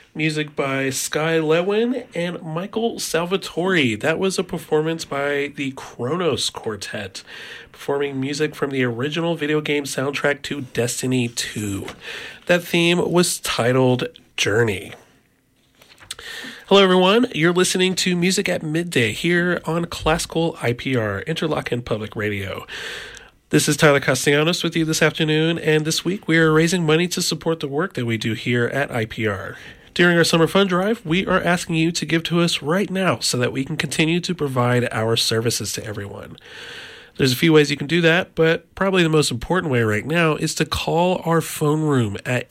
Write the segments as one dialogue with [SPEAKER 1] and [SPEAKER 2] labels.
[SPEAKER 1] Music by Sky Lewin and Michael Salvatore. That was a performance by the Kronos Quartet, performing music from the original video game soundtrack to Destiny 2. That theme was titled Journey. Hello, everyone. You're listening to Music at Midday here on Classical IPR, Interlochen Public Radio. This is Tyler Castellanos with you this afternoon, and this week we are raising money to support the work that we do here at IPR. During our Summer Fund Drive, we are asking you to give to us right now so that we can continue to provide our services to everyone. There's a few ways you can do that, but probably the most important way right now is to call our phone room at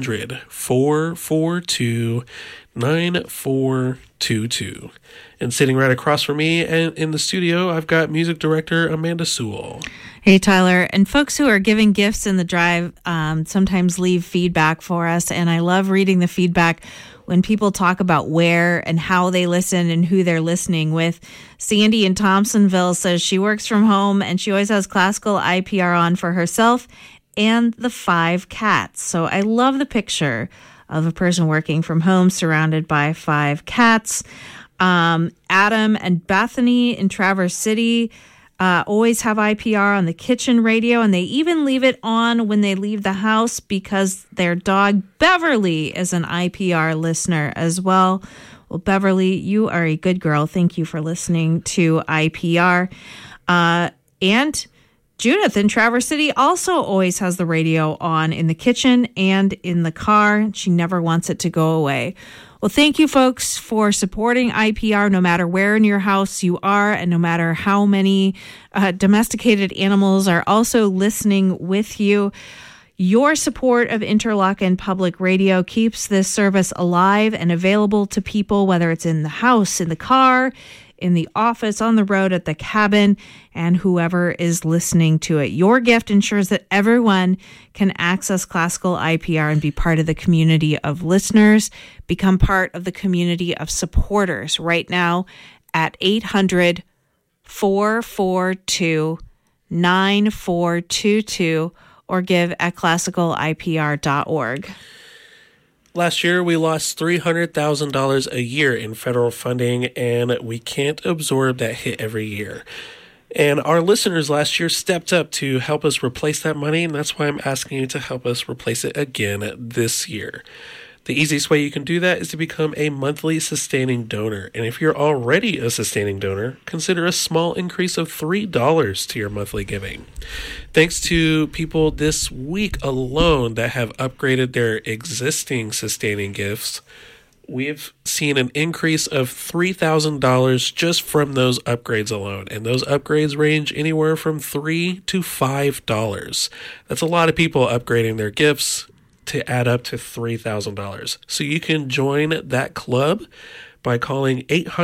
[SPEAKER 1] 800-442-9422. And sitting right across from me and in the studio, I've got music director Amanda Sewell.
[SPEAKER 2] Hey, Tyler. And folks who are giving gifts in the drive sometimes leave feedback for us, and I love reading the feedback when people talk about where and how they listen and who they're listening with. Sandy in Thompsonville says she works from home and she always has classical IPR on for herself and the 5 cats. So I love the picture of a person working from home surrounded by 5 cats. Adam and Bethany in Traverse City always have IPR on the kitchen radio, and they even leave it on when they leave the house because their dog Beverly is an IPR listener as well. Well, Beverly, you are a good girl. Thank you for listening to IPR. And Judith in Traverse City also always has the radio on in the kitchen and in the car. She never wants it to go away. Well, thank you, folks, for supporting IPR no matter where in your house you are and no matter how many domesticated animals are also listening with you. Your support of Interlochen Public Radio keeps this service alive and available to people, whether it's in the house, in the car, in the office, on the road, at the cabin, and whoever is listening to it. Your gift ensures that everyone can access classical IPR and be part of the community of listeners, become part of the community of supporters right now at 800-442-9422 or give at classicalipr.org.
[SPEAKER 1] Last year, we lost $300,000 a year in federal funding, and we can't absorb that hit every year. And our listeners last year stepped up to help us replace that money, and that's why I'm asking you to help us replace it again this year. The easiest way you can do that is to become a monthly sustaining donor. And if you're already a sustaining donor, consider a small increase of $3 to your monthly giving. Thanks to people this week alone that have upgraded their existing sustaining gifts, we've seen an increase of $3,000 just from those upgrades alone. And those upgrades range anywhere from $3 to $5. That's a lot of people upgrading their gifts to add up to $3,000. So you can join that club by calling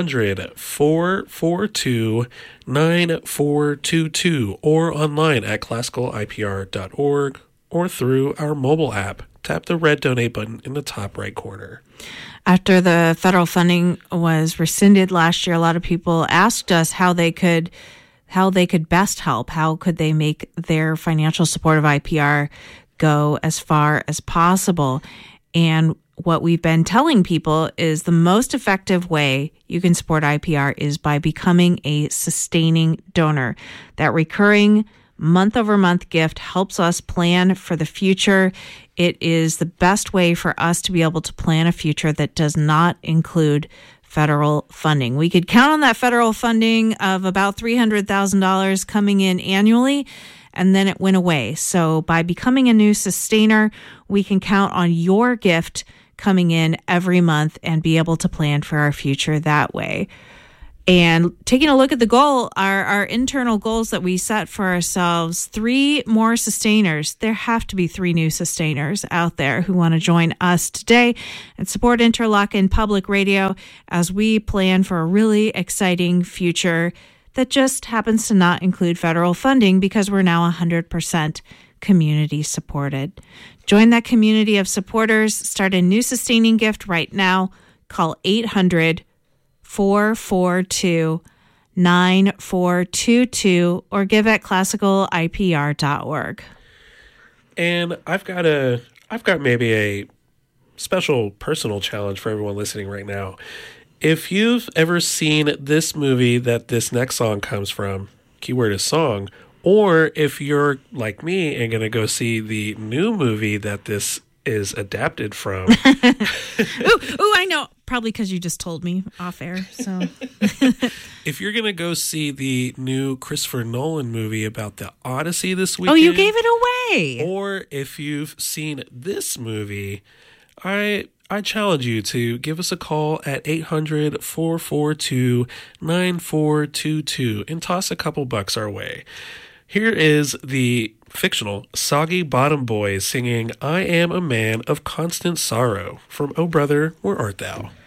[SPEAKER 1] 800-442-9422 or online at classicalipr.org or through our mobile app. Tap the red donate button in the top right corner.
[SPEAKER 2] After the federal funding was rescinded last year, a lot of people asked us how they could best help. How could they make their financial support of IPR go as far as possible? And what we've been telling people is the most effective way you can support IPR is by becoming a sustaining donor. That recurring month-over-month gift helps us plan for the future. It is the best way for us to be able to plan a future that does not include federal funding. We could count on that federal funding of about $300,000 coming in annually, and then it went away. So by becoming a new sustainer, we can count on your gift coming in every month and be able to plan for our future that way. And taking a look at the goal, our internal goals that we set for ourselves, 3 more sustainers. There have to be 3 new sustainers out there who want to join us today and support Interlochen Public Radio as we plan for a really exciting future that just happens to not include federal funding because we're now 100% community supported. Join that community of supporters. Start a new sustaining gift right now. Call 800-442-9422 or give at classicalipr.org.
[SPEAKER 1] And I've got maybe a special personal challenge for everyone listening right now. If you've ever seen this movie that this next song comes from, keyword is song, or if you're like me and going to go see the new movie that this is adapted from.
[SPEAKER 2] Ooh, I know. Probably because you just told me off air. So,
[SPEAKER 1] if you're going to go see the new Christopher Nolan movie about the Odyssey this weekend.
[SPEAKER 2] Oh, you gave it away.
[SPEAKER 1] Or if you've seen this movie, I challenge you to give us a call at 800-442-9422 and toss a couple bucks our way. Here is the fictional Soggy Bottom Boys singing I Am a Man of Constant Sorrow from Oh Brother, Where Art Thou?